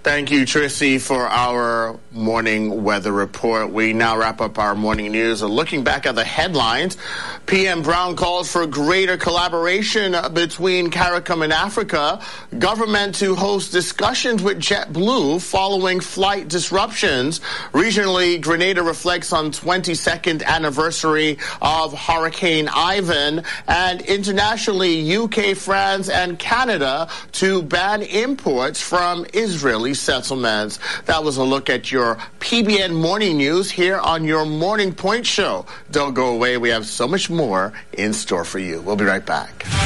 Thank you, Tracy, for our morning weather report. We now wrap up our morning news. Looking back at the headlines, PM Brown calls for greater collaboration between CARICOM and Africa. Government to host discussions with JetBlue following flight disruptions. Regionally, Grenada reflects on 22nd anniversary of Hurricane Ivan. And internationally, UK, France, and Canada to ban imports from Israeli settlements. That was a look at your PBN Morning News here on your Morning Point Show. Don't go away. We have so much more in store for you. We'll be right back.